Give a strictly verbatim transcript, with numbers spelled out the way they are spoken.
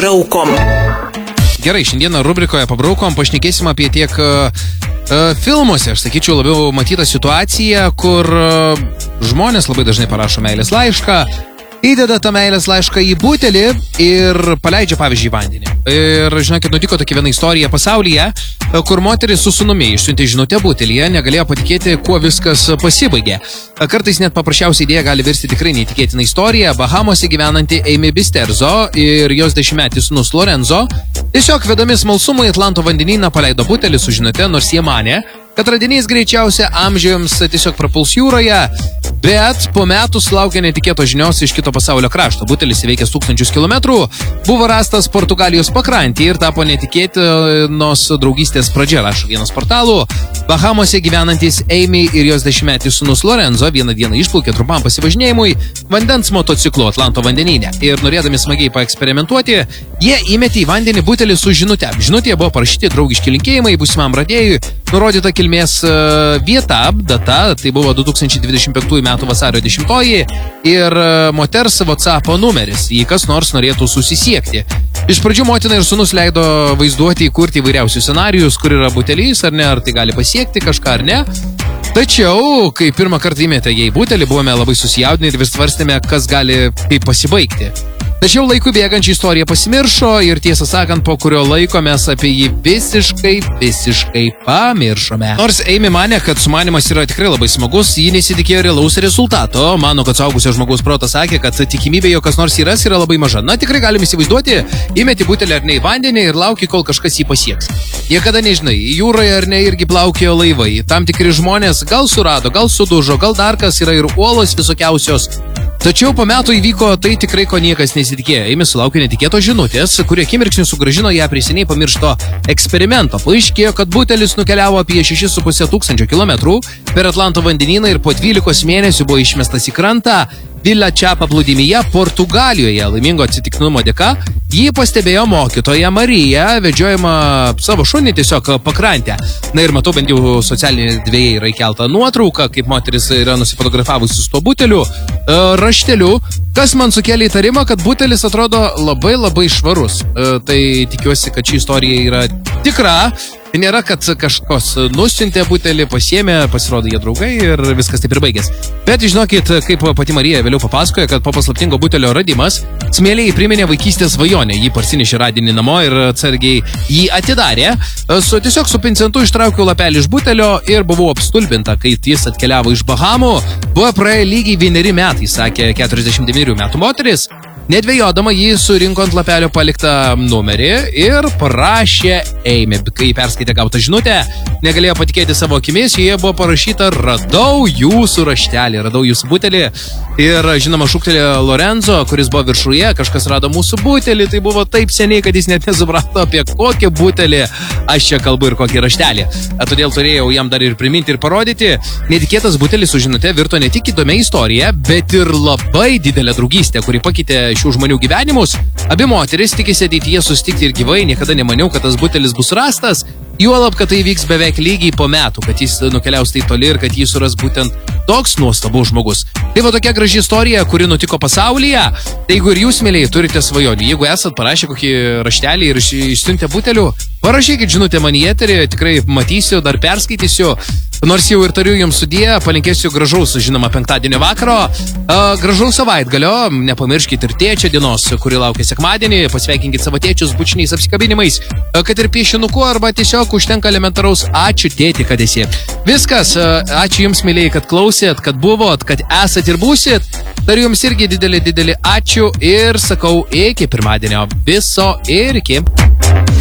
Pabraukom. Gerai, šiandieną rubrikoje Pabraukom pašnekėsim apie tiek uh, filmuose, aš sakyčiau, labiau matytą situaciją, kur uh, žmonės labai dažnai parašo meilės laišką, įdeda tą meilės laišką į butelį ir paleidžia, pavyzdžiui, vandenį. Ir, žinokit, nutiko tokia viena istorija pasaulyje, kur moteris su sūnumi išsiuntė žinutę butelyje, negalėjo patikėti, kuo viskas pasibaigė. Kartais net paprasčiausiai idėja gali virsti tikrai neįtikėtiną istoriją. Bahamose gyvenanti Amy Bisterzo ir jos dešimtmetis sūnus Lorenzo tiesiog vedami smalsumui Atlanto vandenyną paleido butelį su žinute, nors jie manė, kad radinys greičiausia amžiams tiesiog prapuls jūroje, bet po metų sulaukė netikėtos žinios iš kito pasaulio krašto. Butelis įveikęs tūkstančius kilometrų buvo rastas Portugalijos pakrantėje ir tapo netikėtinos draugystės pradžia, rašo vienas portalų. Bahamose gyvenantis Amy ir jos dešimtmetis sūnus Lorenzo vieną dieną išplaukė trumpam pasivažinėjimui vandens motociklu Atlanto vandenyne. Ir norėdami smagiai paeksperimentuoti, jie įmetė į vandenį butelį su žinute. Žinutėje buvo parašyti draugiški linkėjimai būsimam radėjui, nurodyta kilmės vieta, data, tai buvo du tūkstančiai dvidešimt penktųjų metų vasario dešimtoji ir moters WhatsApp numeris, jei kas nors norėtų susisiekti. Iš pradžių motina ir sūnus leido vaizduoti, įkurti įvairiausius scenarijus, kur yra butelys, ar ne, ar tai gali pasiekti kažką, ar ne. Tačiau, kai pirmą kartą įmetė jai butelį, buvome labai susijaudinę ir vis svarstėme, kas gali kaip pasibaigti. Tačiau laikui bėgant ši istorija pasimiršo ir tiesą sakant, po kurio laiko mes apie jį visiškai, visiškai pamiršome. Nors Amy manė, kad sumanimas yra tikrai labai smagus, ji nesitikėjo realaus rezultato. Mano, kad suaugusio žmogaus protas sakė, kad tikimybė, jog kas nors įras, yra labai maža. Na, tikrai galim įsivaizduoti, įmeti butelį ar ne į vandenį ir lauki, kol kažkas jį pasieks. Niekada nežinai, jūroje ar ne irgi plaukėjo laivai. Tam tikri žmonės gal surado, gal sudužo, gal dar kas, yra ir uolos visokiausios. Tačiau po metų įvyko tai tikrai, ko niekas nesitikėjo. Amy sulaukė netikėtos žinutės, kurie akimirksniu sugrąžino ją prie seniai pamiršto eksperimento. Paaiškėjo, kad butelis nukeliavo apie šešis su puse tūkstančio kilometrų per Atlanto vandenyną ir po dvylikos mėnesių buvo išmestas į krantą Villa Cha paplūdimyje Portugalijoje. Laimingo atsitiktinumo dėka jį pastebėjo mokytoja Marija, vedžiojama savo šunį tiesiog pakrantę. Na ir matau, bent jau socialinėje erdvėje yra įkelta nuotrauka, kaip moteris yra nusifotografavusi su tuo buteliu, rašteliu, kas man sukėlė įtarimą, kad butelis atrodo labai labai švarus. Tai tikiuosi, kad ši istorija yra tikra. Nėra, kad kažkos nusiuntė butelį, pasiėmė, pasirodo jie draugai ir viskas taip ir baigės. Bet žinokit, kaip pati Marija vėliau papasakoja, kad po paslaptingo butelio radimas smėliai priminė vaikystės svajonę. Jį parsinešė radinį namo ir atsargiai jį atidarė. Su, tiesiog su pincentu ištraukiau lapelį iš butelio ir buvau apstulbinta, kai jis atkeliavo iš Bahamų. Buvo praėję lygiai vieneri metai, sakė keturiasdešimt devynerių metų moteris. Nedvejodama jį surinko ant lapelio paliktą numerį ir parašė Amy. Kai perskaitė gautą žinutę, negalėjo patikėti savo akimis, joje buvo parašyta: radau jūsų raštelį, radau jūsų butelį. Ir žinoma, šūktelėjo Lorenzo, kuris buvo viršuje, kažkas rado mūsų butelį, tai buvo taip seniai, kad jis net nesuprato, apie kokį butelį aš čia kalbu ir kokį raštelį. Todėl turėjau jam dar ir priminti ir parodyti. Netikėtas butelis su žinute virto ne tik įdomia istorija, bet ir labai didelė draugystė, kuri pakeitė šių žmonių gyvenimus. Abi moteris tikisi ateityje susitikti ir gyvai, niekada nemaniau, kad tas butelis bus rastas. Juolab, kad tai vyks beveik lygiai po metų, kad jis nukeliaus taip toli ir kad jį suras būtent toks nuostabus žmogus. Tai va tokia graži istorija, kuri nutiko pasaulyje. Tai jeigu ir jūs, mėlyje, turite svajonių, jeigu esat parašę kokį raštelį ir išsiuntę butelių, parašykit žinutę man į eterį, tikrai matysiu, dar perskaitysiu. Nors jau ir tariu jums sudie, palinkėsiu gražaus, žinoma, penktadienio vakaro, gražaus savaitgalio, nepamirškit ir tėčio dienos, kuri laukia sekmadienį, pasveikinkit savo tėčius bučiniais apsikabinimais, kad ir piešinuku arba tiesiog užtenka elementaraus ačiū tėti, kad esi. Viskas, ačiū jums, mėlyje, kad klausėt, kad buvot, kad esat ir būsit. Tariu jums irgi didelį, didelį ačiū ir sakau iki pirmadienio. Viso ir iki.